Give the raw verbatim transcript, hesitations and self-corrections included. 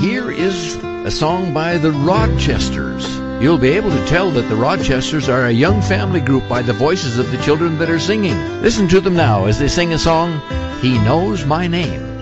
here is a song by the Rochesters. You'll be able to tell that the Rochesters are a young family group by the voices of the children that are singing. Listen to them now as they sing a song, He Knows My Name.